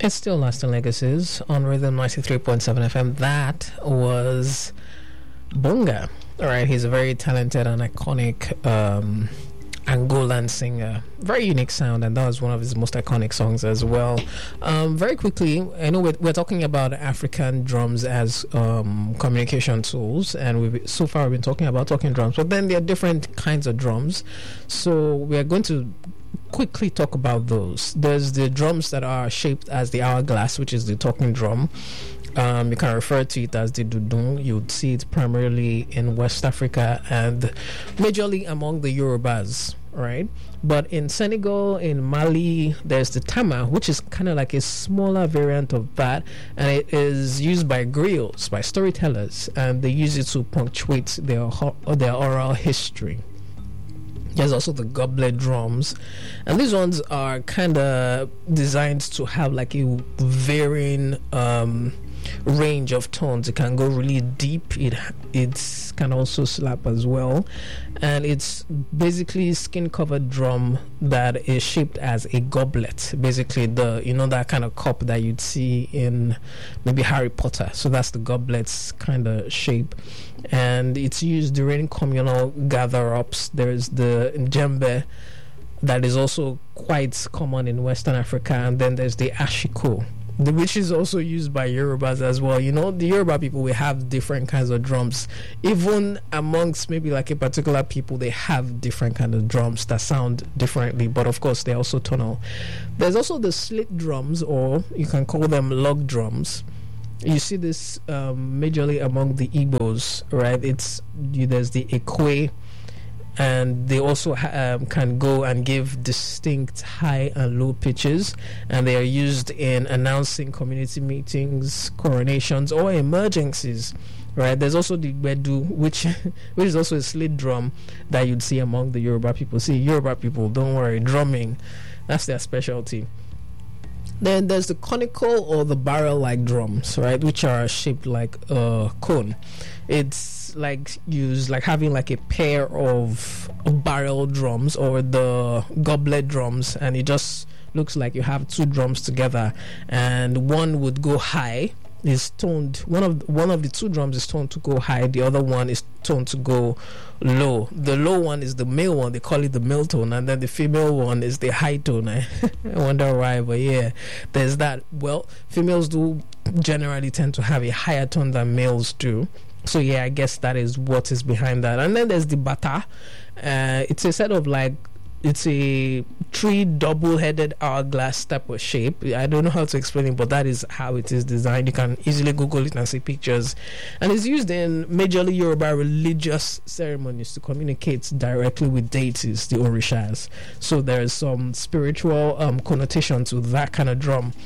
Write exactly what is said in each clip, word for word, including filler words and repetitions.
It's still Lasting Legacies on Rhythm ninety-three point seven F M. That was Bunga. All right, he's a very talented and iconic um, Angolan singer. Very unique sound, and that was one of his most iconic songs as well. Um, very quickly, I know we're, we're talking about African drums as um, communication tools, and we've so far we've been talking about talking drums, but then there are different kinds of drums. So we are going to quickly talk about those. There's the drums that are shaped as the hourglass, which is the talking drum. Um, you can refer to it as the dudung. You'd see it primarily in West Africa and majorly among the Yorubas, right? But in Senegal, in Mali, there's the tama, which is kind of like a smaller variant of that, and it is used by griots, by storytellers, and they use it to punctuate their their oral history. There's also the goblet drums, and these ones are kind of designed to have like a varying um, range of tones. It can go really deep. It it can also slap as well, and it's basically skin covered drum that is shaped as a goblet. Basically, the you know that kind of cup that you'd see in maybe Harry Potter. So that's the goblet's kind of shape. And it's used during communal gather-ups. There's the djembe that is also quite common in Western Africa, and then there's the ashiko, the, which is also used by Yorubas as well. You know, the Yoruba people, we have different kinds of drums. Even amongst maybe like a particular people, they have different kind of drums that sound differently, but of course they're also tonal. There's also the slit drums, or you can call them log drums. You see this um, majorly among the Igbos, right? It's you, there's the ekwe, and they also ha- um, can go and give distinct high and low pitches, and they are used in announcing community meetings, coronations, or emergencies, right? There's also the gbedu, which which is also a slit drum that you'd see among the Yoruba people. See, Yoruba people, don't worry, drumming, that's their specialty. Then there's the conical or the barrel-like drums, right, which are shaped like a cone. It's like used like having like a pair of barrel drums or the goblet drums, and it just looks like you have two drums together, and one would go high, is toned. One of one of the two drums is toned to go high. The other one is toned to go low. The low one is the male one. They call it the male tone, and then the female one is the high tone. I wonder why, but yeah, there's that. Well, females do generally tend to have a higher tone than males do. So yeah, I guess that is what is behind that. And then there's the bata. Uh, it's a set of like. It's a three double-headed hourglass type of shape. I don't know how to explain it, but that is how it is designed. You can easily Google it and see pictures. And it's used in majorly Yoruba religious ceremonies to communicate directly with deities, the Orishas. So there is some spiritual um, connotation to that kind of drum.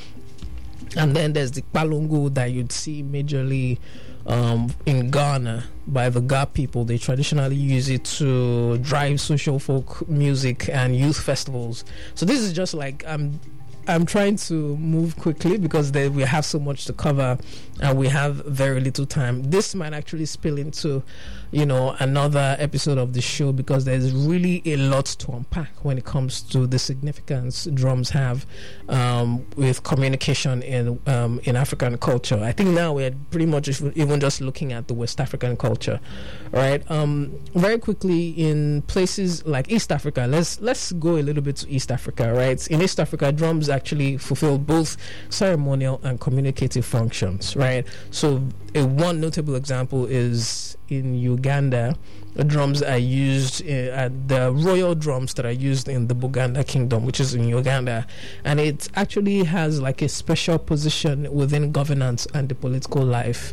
And then there's the palungu that you'd see majorly um, in Ghana by the Ga people. They traditionally use it to drive social folk music and youth festivals. So this is just like I'm I'm trying to move quickly because they, we have so much to cover and we have very little time. This might actually spill into, you know, another episode of the show because there's really a lot to unpack when it comes to the significance drums have um, with communication in um, in African culture. I think now we're pretty much even just looking at the West African culture, right? Um, very quickly, in places like East Africa, let's let's go a little bit to East Africa, right? In East Africa, drums actually fulfill both ceremonial and communicative functions, right? So a one notable example is in Uganda. The drums are used uh, at the royal drums that are used in the Buganda kingdom, which is in Uganda, and it actually has like a special position within governance and the political life.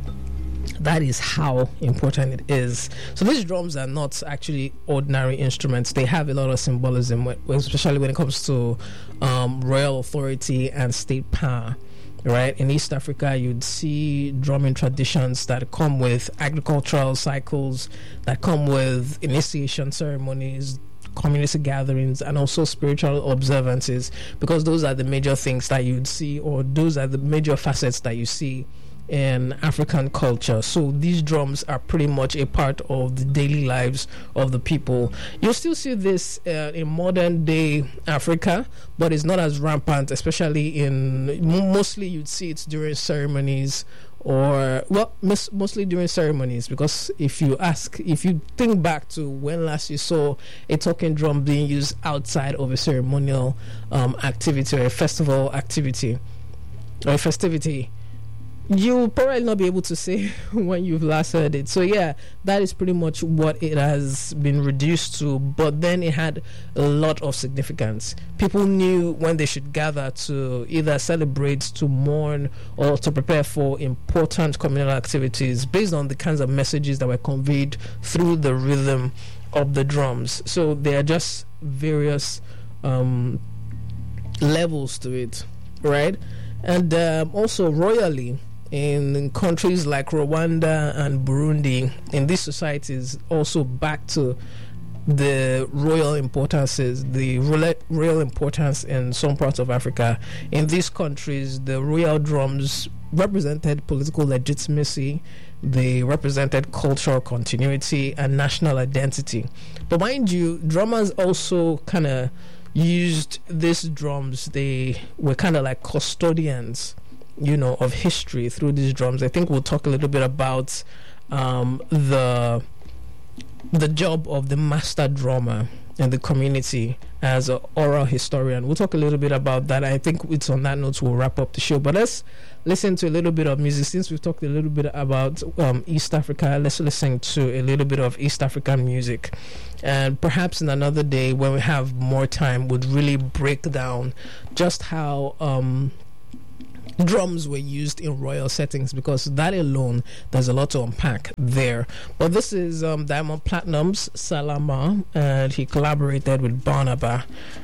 That is how important it is. So these drums are not actually ordinary instruments. They have a lot of symbolism, especially when it comes to um, royal authority and state power. Right, in East Africa, you'd see drumming traditions that come with agricultural cycles, that come with initiation ceremonies, community gatherings, and also spiritual observances, because those are the major things that you'd see, or those are the major facets that you see in African culture. So these drums are pretty much a part of the daily lives of the people. You'll still see this uh, in modern day Africa, but it's not as rampant, especially in, mostly you'd see it during ceremonies, or well mis- mostly during ceremonies, because if you ask if you think back to when last you saw a talking drum being used outside of a ceremonial um, activity or a festival activity or a festivity, you'll probably not be able to say when you've last heard it. So yeah, that is pretty much what it has been reduced to, but then it had a lot of significance. People knew when they should gather to either celebrate, to mourn, or to prepare for important communal activities based on the kinds of messages that were conveyed through the rhythm of the drums. So there are just various um, levels to it, right? And um, also royally, in countries like Rwanda and Burundi, in these societies, also back to the royal importances, the royal importance in some parts of Africa. In these countries, the royal drums represented political legitimacy, they represented cultural continuity and national identity. But mind you, drummers also kind of used these drums. They were kind of like custodians, you know, of history through these drums. I think we'll talk a little bit about um, the the job of the master drummer in the community as an oral historian. We'll talk a little bit about that. I think it's on that note we'll wrap up the show. But let's listen to a little bit of music. Since we've talked a little bit about um, East Africa, let's listen to a little bit of East African music. And perhaps in another day, when we have more time, would really break down just how um, drums were used in royal settings, because that alone, there's a lot to unpack there. But this is um, Diamond Platnumz's Salama, and he collaborated with Barnaba,